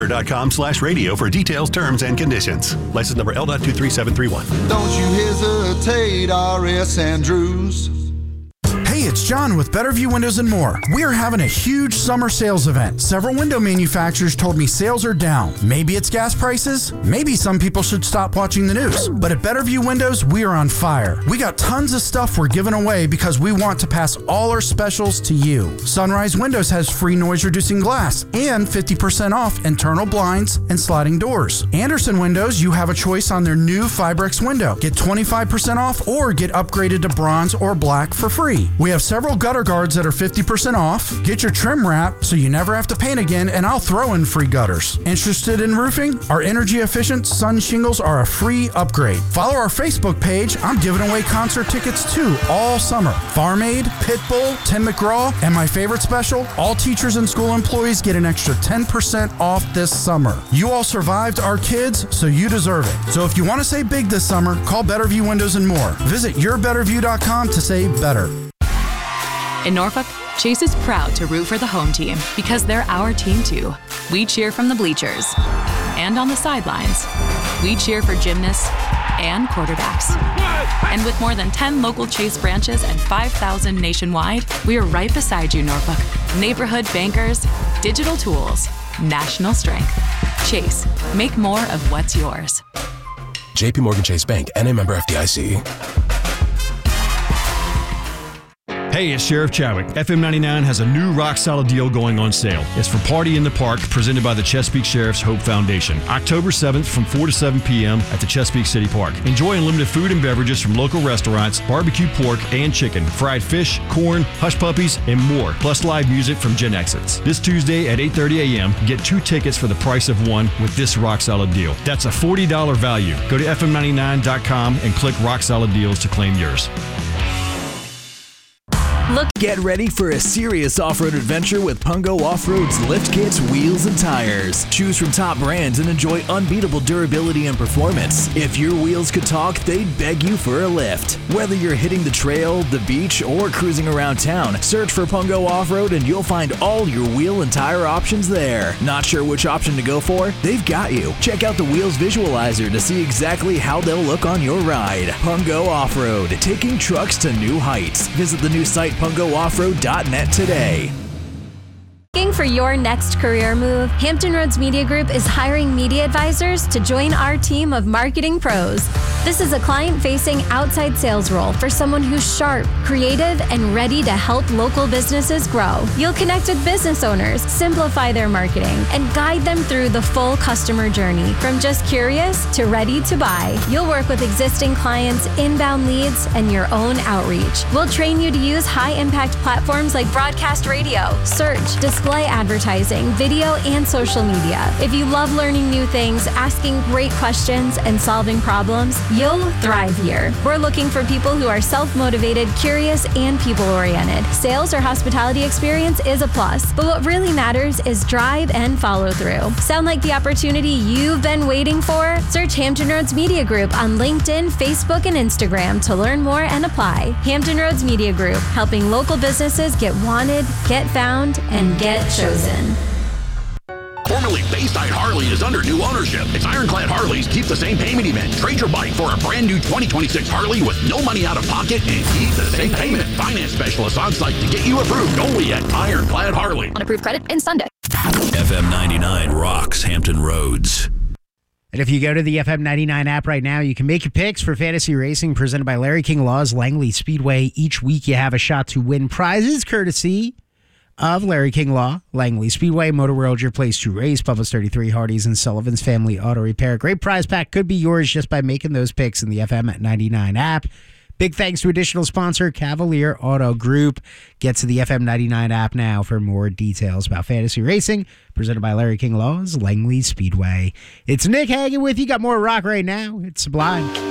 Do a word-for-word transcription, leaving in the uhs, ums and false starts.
dot com slash radio for details, terms, and conditions. License number L two three seven three one. Don't you hesitate, R S Andrews. Hey, it's John with Better View Windows and More. We are having a huge summer sales event. Several window manufacturers told me sales are down. Maybe it's gas prices. Maybe some people should stop watching the news. But at Better View Windows, we are on fire. We got tons of stuff we're giving away because we want to pass all our specials to you. Sunrise Windows has free noise-reducing glass and fifty percent off internal blinds and sliding doors. Anderson Windows, you have a choice on their new Fibrex window. Get twenty-five percent off or get upgraded to bronze or black for free. We have several gutter guards that are fifty percent off. Get your trim wrap so you never have to paint again, and I'll throw in free gutters. Interested in roofing? Our energy-efficient sun shingles are a free upgrade. Follow our Facebook page. I'm giving away concert tickets too all summer. Farm Aid, Pitbull, Tim McGraw, and my favorite special, all teachers and school employees get an extra ten percent off this summer. You all survived our kids, so you deserve it. So if you want to say big this summer, call Better View Windows and More. Visit your better view dot com to say better. In Norfolk, Chase is proud to root for the home team because they're our team too. We cheer from the bleachers and on the sidelines. We cheer for gymnasts and quarterbacks. And with more than ten local Chase branches and five thousand nationwide, we are right beside you, Norfolk. Neighborhood bankers, digital tools, national strength. Chase, make more of what's yours. J P Morgan Chase Bank, N A member F D I C. Hey, it's Sheriff Chadwick. F M ninety-nine has a new rock-solid deal going on sale. It's for Party in the Park, presented by the Chesapeake Sheriff's Hope Foundation. October seventh from four to seven p.m. at the Chesapeake City Park. Enjoy unlimited food and beverages from local restaurants, barbecue pork and chicken, fried fish, corn, hush puppies, and more, plus live music from Gen Exits. This Tuesday at eight thirty a.m., get two tickets for the price of one with this rock-solid deal. That's a forty dollars value. Go to F M ninety-nine dot com and click Rock Solid Deals to claim yours. Look, get ready for a serious off-road adventure with Pungo Off-Road's lift kits, wheels, and tires. Choose from top brands and enjoy unbeatable durability and performance. If your wheels could talk, they'd beg you for a lift. Whether you're hitting the trail, the beach, or cruising around town, search for Pungo Off-Road and you'll find all your wheel and tire options there. Not sure which option to go for? They've got you. Check out the Wheels Visualizer to see exactly how they'll look on your ride. Pungo Off-Road, taking trucks to new heights. Visit the new site pungo off road dot net today. Looking for your next career move? Hampton Roads Media Group is hiring media advisors to join our team of marketing pros. This is a client-facing outside sales role for someone who's sharp, creative, and ready to help local businesses grow. You'll connect with business owners, simplify their marketing, and guide them through the full customer journey, from just curious to ready to buy. You'll work with existing clients, inbound leads, and your own outreach. We'll train you to use high-impact platforms like broadcast radio, search, display advertising, video, and social media. If you love learning new things, asking great questions, and solving problems, you'll thrive here. We're looking for people who are self-motivated, curious, and people-oriented. Sales or hospitality experience is a plus, but what really matters is drive and follow-through. Sound like the opportunity you've been waiting for? Search Hampton Roads Media Group on LinkedIn, Facebook, and Instagram to learn more and apply. Hampton Roads Media Group, helping local businesses get wanted, get found, and get chosen. Formerly Bayside Harley is under new ownership. It's Ironclad Harleys. Keep the same payment event. Trade your bike for a brand new twenty twenty-six Harley with no money out of pocket and keep the same payment. Finance specialists on site to get you approved only at Ironclad Harley. On approved credit and Sunday. F M ninety-nine rocks Hampton Roads. And if you go to the F M ninety-nine app right now, you can make your picks for fantasy racing presented by Larry King Law's Langley Speedway. Each week you have a shot to win prizes courtesy of Larry King Law, Langley Speedway, Motor World, your place to race, Publix thirty-three, Hardee's, and Sullivan's Family Auto Repair. Great prize pack could be yours just by making those picks in the F M ninety-nine app. Big thanks to additional sponsor, Cavalier Auto Group. Get to the F M ninety-nine app now for more details about fantasy racing, presented by Larry King Law's Langley Speedway. It's Nick Hagan with you. Got more rock right now. It's Sublime.